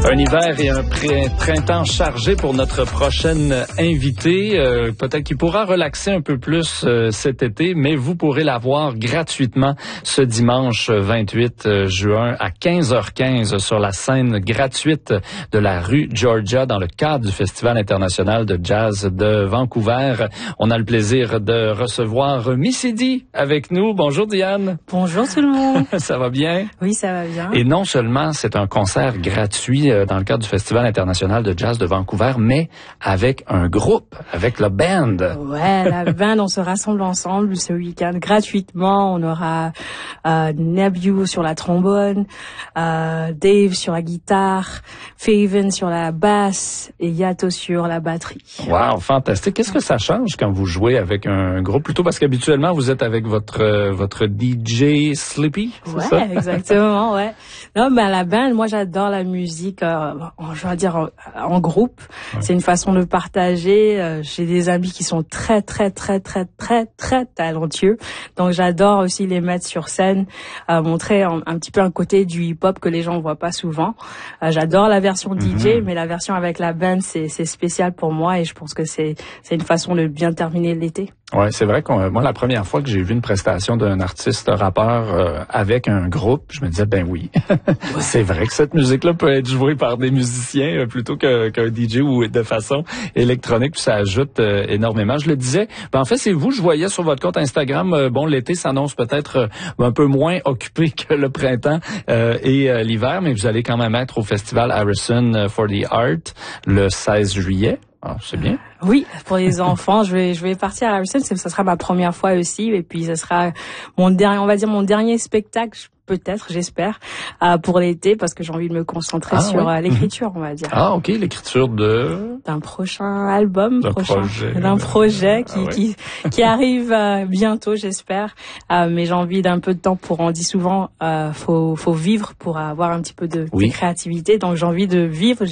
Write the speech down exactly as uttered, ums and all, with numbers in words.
Un hiver et un printemps chargé pour notre prochaine invitée. Euh, peut-être qu'il pourra relaxer un peu plus euh, cet été, mais vous pourrez la voir gratuitement ce dimanche vingt-huit juin à quinze heures quinze sur la scène gratuite de la rue Georgia dans le cadre du Festival international de jazz de Vancouver. On a le plaisir de recevoir Missy D avec nous. Bonjour Diane. Bonjour tout le monde. Ça va bien? Oui, ça va bien. Et non seulement c'est un concert gratuit dans le cadre du Festival international de jazz de Vancouver, mais avec un groupe, avec la band. Ouais, la band, on se rassemble ensemble ce week-end gratuitement. On aura euh, Nebu sur la trombone, euh, Dave sur la guitare, Faven sur la basse et Yato sur la batterie. Wow, fantastique. Qu'est-ce que ça change quand vous jouez avec un groupe plutôt? Parce qu'habituellement, vous êtes avec votre euh, votre D J Slippy, c'est ouais, ça? Exactement, ouais. Non, ben la band, moi j'adore la musique, euh, en, je vais dire en, en groupe. Ouais. C'est une façon de partager. Euh, j'ai des amis qui sont très, très, très, très, très, très talentueux. Donc j'adore aussi les mettre sur scène, euh, montrer un, un petit peu un côté du hip-hop que les gens voient pas souvent. Euh, j'adore la version D J, mm-hmm. mais la version avec la band, c'est, c'est spécial pour moi et je pense que c'est, c'est une façon de bien terminer l'été. Ouais, c'est vrai que moi, la première fois que j'ai vu une prestation d'un artiste rappeur euh, avec un groupe, je me disais, ben oui, c'est vrai que cette musique-là peut être jouée par des musiciens euh, plutôt que, qu'un D J ou de façon électronique, puis ça ajoute euh, énormément. Je le disais, ben en fait, c'est vous, je voyais sur votre compte Instagram, euh, bon, l'été s'annonce peut-être euh, un peu moins occupé que le printemps euh, et euh, l'hiver, mais vous allez quand même être au festival Harrison for the Art le seize juillet. Ah, c'est bien. Oui, pour les enfants, je vais je vais partir à Harrison, ça sera ma première fois aussi, et puis ce sera mon dernier, on va dire mon dernier spectacle, peut-être, j'espère, euh, pour l'été, parce que j'ai envie de me concentrer ah, sur oui. euh, l'écriture, on va dire. Ah, ok, l'écriture de d'un prochain album, d'un prochain, projet, d'un projet qui ah, ouais. qui qui arrive euh, bientôt, j'espère. Euh, mais j'ai envie d'un peu de temps pour, on dit souvent, euh, faut faut vivre pour avoir un petit peu de, oui. de créativité, donc j'ai envie de vivre.